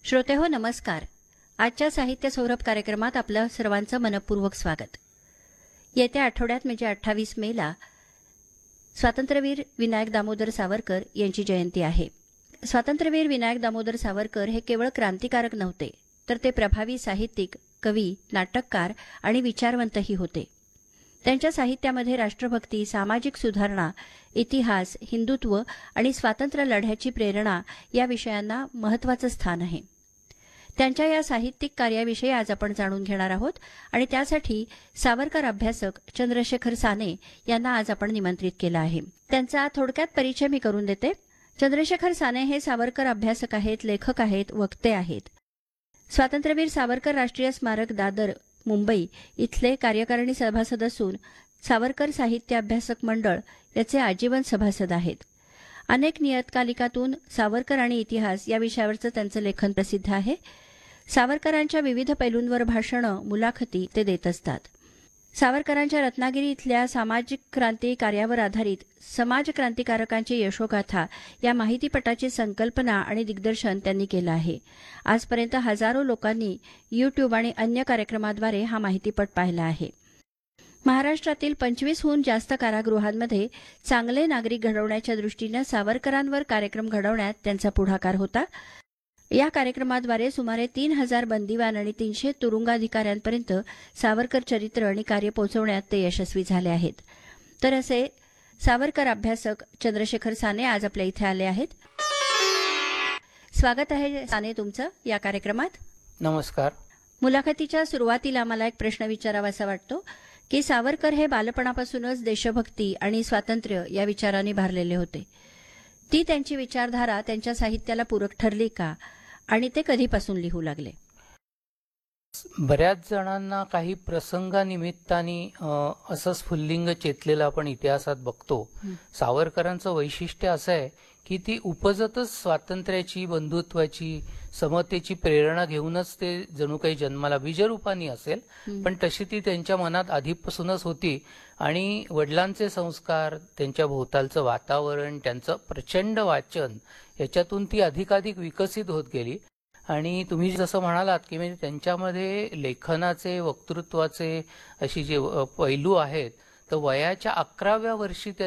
श्रोतेहो नमस्कार. आजच्या साहित्य सौरभ कार्यक्रमात आपलं सर्वांचं मनपूर्वक स्वागत. येत्या आठवड्यात म्हणजे 28 मेला स्वातंत्र्यवीर विनायक दामोदर सावरकर यांची जयंती आहे. स्वातंत्र्यवीर विनायक दामोदर सावरकर हे केवळ क्रांतिकारक नव्हते, तर ते प्रभावी साहित्यिक, कवी, नाटककार आणि विचारवंतही होते. त्यांच्या साहित्यामध्ये राष्ट्रभक्ती, सामाजिक सुधारणा, इतिहास, हिंदुत्व आणि स्वातंत्र्य लढ्याची प्रेरणा या विषयांना महत्त्वाचं स्थान आहे. त्यांच्या या साहित्यिक कार्याविषयी आज आपण जाणून घेणार आहोत आणि त्यासाठी सावरकर अभ्यासक चंद्रशेखर साने यांना आज आपण निमंत्रित केलं आहे. त्यांचा थोडक्यात परिचय मी करून देते. चंद्रशेखर साने हे सावरकर अभ्यासक आहेत, लेखक आहेत, वक्ते आहेत. स्वातंत्र्यवीर सावरकर राष्ट्रीय स्मारक दादर मुंबई इथले कार्यकारिणी सभासद असून सावरकर साहित्य अभ्यासक मंडळ याचे आजीवन सभासद आहेत. अनेक नियतकालिकातून सावरकर आणि इतिहास या विषयावरचं त्यांचं लेखन प्रसिद्ध आहे. सावरकरांच्या विविध पैलूंवर भाषणं, मुलाखती ते देत असतात. सावरकरांच्या रत्नागिरी इथल्या सामाजिक क्रांती कार्यावर आधारित समाज क्रांतिकारकांची यशोगाथा या माहितीपटाची संकल्पना आणि दिग्दर्शन त्यांनी केलं आहे. आजपर्यंत हजारो लोकांनी यूट्यूब आणि अन्य कार्यक्रमाद्वारे हा माहितीपट पाहिला आहे. महाराष्ट्रातील 25हून जास्त कारागृहांमध्ये चांगले नागरिक घडवण्याच्या दृष्टीनं सावरकरांवर कार्यक्रम घडवण्यात त्यांचा पुढाकार होता. या कार्यक्रमाद्वारे सुमारे 3000 बंदिवान आणि 300 तुरुंगाधिकाऱ्यांपर्यंत सावरकर चरित्र आणि कार्य पोहोचवण्यात ते यशस्वी झाले आहेत. तर असे सावरकर अभ्यासक चंद्रशेखर साने आज आपल्या इथे आले आहेत. स्वागत आहे साने तुमचं या कार्यक्रमात. नमस्कार. मुलाखतीच्या सुरुवातीला मला एक प्रश्न विचारावासा वाटतो की सावरकर हे बालपणापासूनच देशभक्ती आणि स्वातंत्र्य या विचारांनी भारलेले होते. ती त्यांची विचारधारा त्यांच्या साहित्याला पूरक ठरली का आणि ते कधीपासून लिहू लागले? बऱ्याच जणांना काही प्रसंगानिमित्ताने असं स्फुल्लिंग चेतलेलं आपण इतिहासात बघतो. सावरकरांचं वैशिष्ट्य असं आहे की ती उपजतच स्वातंत्र्याची, बंधुत्वाची, समतेची प्रेरणा घेऊनच ते जणू काही जन्माला बीजरूपाने असेल, पण तशी ती त्यांच्या मनात आधीपासूनच होती. आणि वडिलांचे संस्कार, त्यांच्या भोवतालचं वातावरण, त्यांचं प्रचंड वाचन याच्यातून ती अधिकाधिक विकसित होत गेली. आणि तुम्ही जसं म्हणालात की म्हणजे त्यांच्यामध्ये लेखनाचे, वक्तृत्वाचे अशी जे पैलू आहेत, तर वयाच्या 11व्या वर्षी